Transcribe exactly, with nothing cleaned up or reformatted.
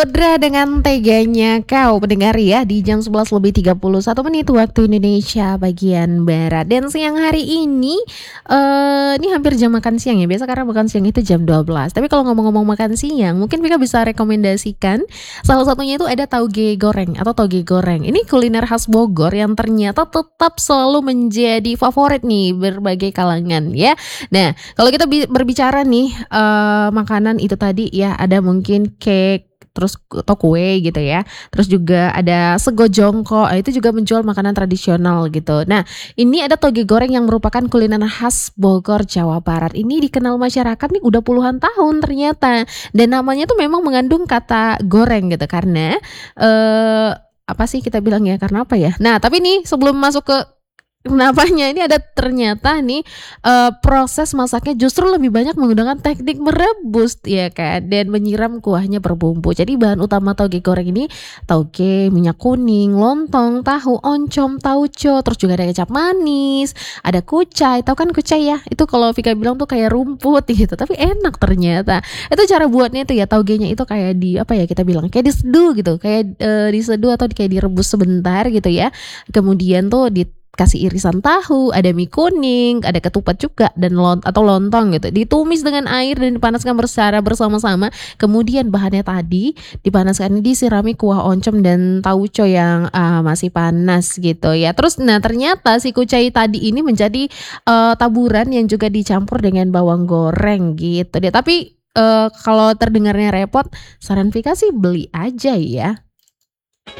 Udra dengan teganya kau pendengar ya di jam sebelas lebih tiga puluh satu menit waktu Indonesia bagian Barat. Dan siang hari ini, eee, ini hampir jam makan siang ya, biasa karena makan siang itu jam dua belas. Tapi kalau ngomong-ngomong makan siang, mungkin Vika bisa rekomendasikan salah satunya itu ada tauge goreng atau toge goreng. Ini kuliner khas Bogor yang ternyata tetap selalu menjadi favorit nih berbagai kalangan ya. Nah, kalau kita bi berbicara nih, eee, makanan itu tadi ya, ada mungkin cake, terus atau kue gitu ya, terus juga ada sego jongkok, nah itu juga menjual makanan tradisional gitu. Nah, ini ada toge goreng yang merupakan kuliner khas Bogor, Jawa Barat. Ini dikenal masyarakat nih udah puluhan tahun ternyata, dan namanya tuh memang mengandung kata goreng gitu karena, eee, apa sih kita bilang ya, karena apa ya? Nah, tapi nih sebelum masuk ke kenapanya, ini ada ternyata nih, eee, proses masaknya justru lebih banyak menggunakan teknik merebus ya kan, dan menyiram kuahnya berbumbu. Jadi bahan utama toge goreng ini tauge, minyak kuning, lontong, tahu, oncom, tauco, terus juga ada kecap manis, ada kucai, tahu kan kucai ya? Itu kalau Vika bilang tuh kayak rumput gitu, tapi enak ternyata. Itu cara buatnya tuh ya, taugenya itu kayak di apa ya, kita bilang kayak diseduh gitu, kayak, eee, diseduh atau kayak direbus sebentar gitu ya. Kemudian tuh di kasih irisan tahu, ada mie kuning, ada ketupat juga dan lon atau lontong gitu. Ditumis dengan air dan dipanaskan secara bersama-sama. Kemudian bahannya tadi dipanaskan, disirami kuah oncom dan tauco yang, eee, masih panas gitu ya. Terus nah ternyata si kucai tadi ini menjadi, eee, taburan yang juga dicampur dengan bawang goreng gitu deh. Tapi, eee, kalau terdengarnya repot, saran Vika sih beli aja ya.